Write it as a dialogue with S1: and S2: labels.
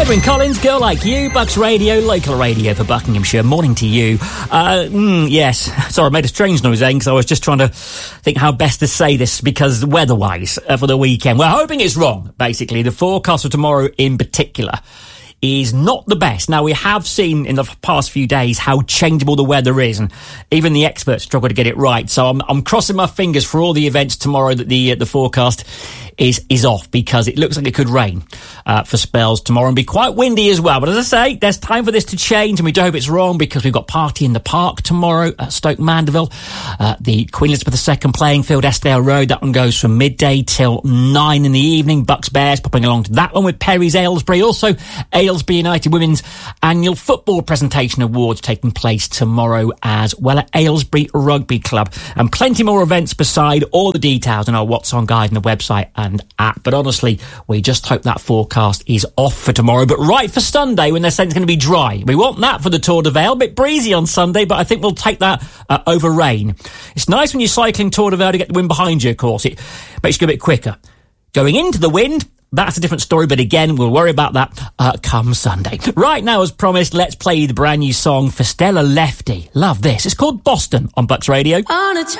S1: Edwyn Collins, Girl Like You, Bucks Radio, local radio for Buckinghamshire. Morning to you. Yes, sorry, I made a strange noise then because I was just trying to think how best to say this because weather-wise for the weekend. We're hoping it's wrong, basically. The forecast for tomorrow in particular is not the best. Now, we have seen in the past few days how changeable the weather is, and even the experts struggle to get it right. So I'm crossing my fingers for all the events tomorrow that the forecast is off, because it looks like it could rain for spells tomorrow and be quite windy as well. But as I say, there's time for this to change, and we do hope it's wrong, because we've got Party in the Park tomorrow at Stoke Mandeville, the Queen Elizabeth II playing field, Eskdale Road. That one goes from midday till 9 in the evening. Bucks Bears popping along to that one with Perry's Aylesbury. Also, Aylesbury United Women's Annual Football Presentation Awards taking place tomorrow as well at Aylesbury Rugby Club. And plenty more events beside. All the details on our What's On guide and the website and app. But honestly, we just hope that forecast is off for tomorrow. But right for Sunday, when they're saying it's going to be dry. We want that for the Tour de Vale. A bit breezy on Sunday, but I think we'll take that over rain. It's nice when you're cycling Tour de Vale to get the wind behind you, of course. It makes you go a bit quicker. Going into the wind, that's a different story, but again, we'll worry about that come Sunday. Right now, as promised, let's play the brand new song for Stella Lefty. Love this. It's called Boston on Bucks Radio.